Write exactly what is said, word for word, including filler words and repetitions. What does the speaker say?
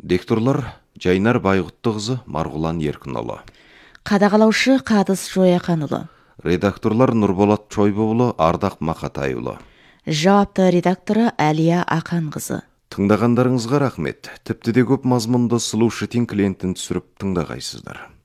Дикторлар Жайнар Байғұттықызы, Марғұлан Еркінұлы. Қадағалаушы Қадыс Жояқанұлы. Редакторлар Нұрболат Чойбұлы, Ардақ Мақатайұлы. Жауапты редакторы Әлия Ақанқызы. Тыңдағандарыңызға рахмет. Тіпті де көп мазмұнды сұлу шытин клиентін түсіріп тыңдағайсыздар.